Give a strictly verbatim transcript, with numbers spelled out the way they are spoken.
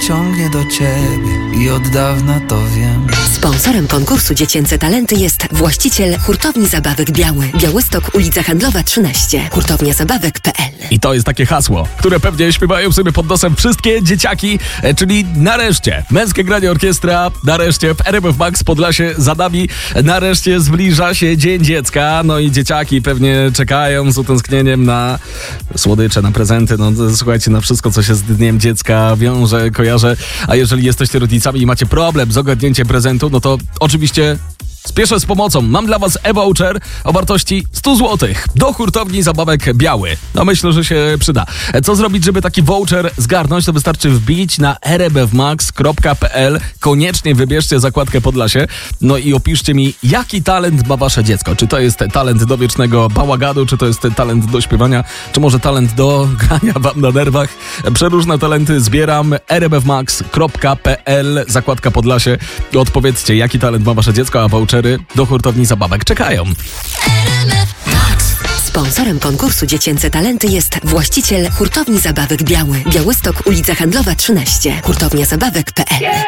ciągnie do ciebie i od dawna to wiem. Sponsorem konkursu Dziecięce Talenty jest właściciel Hurtowni Zabawek Biały. Białystok, ulica Handlowa trzynaście. hurtownia zabawek kropka pe el. I to jest takie hasło, które pewnie śpiewają sobie pod nosem wszystkie dzieciaki, e, czyli nareszcie Męskie Granie Orkiestra, nareszcie w R M F Max Podlasie za nami, nareszcie zbliża się Dzień Dziecka, no i dzieciaki pewnie czekają z utęsknieniem na słodycze, na prezenty, no słuchajcie, na wszystko, co się z Dniem Dziecka wiąże, kojarzę, a jeżeli jesteście rodzicami i macie problem z ogarnięciem prezentu, no to oczywiście spieszę z pomocą. Mam dla was e-voucher o wartości sto złotych do Hurtowni Zabawek Biały. No myślę, że się przyda. Co zrobić, żeby taki voucher zgarnąć? To wystarczy wbić na r m f max kropka p l. Koniecznie wybierzcie zakładkę Podlasie. No i opiszcie mi, jaki talent ma wasze dziecko. Czy to jest talent do wiecznego bałaganu, czy to jest talent do śpiewania, czy może talent do grania wam na nerwach. Przeróżne talenty zbieram. r m f max kropka p l, zakładka Podlasie. Odpowiedzcie, jaki talent ma wasze dziecko, a voucher do Hurtowni Zabawek czekają. Sponsorem konkursu Dziecięce Talenty jest właściciel Hurtowni Zabawek Biały. Białystok, ulica Handlowa trzynaście. hurtownia zabawek kropka pe el.